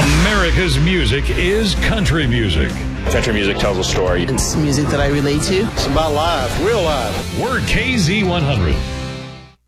America's music is country music. Country music tells a story. It's music that I relate to. It's about life, real life. We're KZ100.